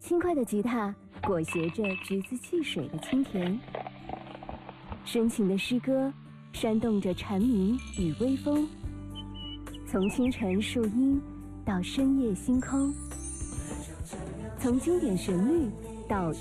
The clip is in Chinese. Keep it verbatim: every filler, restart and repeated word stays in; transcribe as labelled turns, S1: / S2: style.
S1: 轻快的吉他裹挟着橘子汽水的清甜，深情的诗歌煽动着蝉鸣与微风，从清晨树荫到深夜星空，从经典旋律到